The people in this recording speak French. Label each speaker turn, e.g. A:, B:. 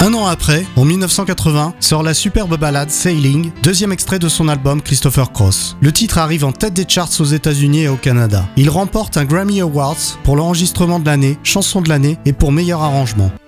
A: Un an après, en 1980, sort la superbe ballade Sailing, deuxième extrait de son album Christopher Cross. Le titre arrive en tête des charts aux États-Unis et au Canada. Il remporte un Grammy Awards pour l'enregistrement de l'année, chanson de l'année et pour meilleur arrangement.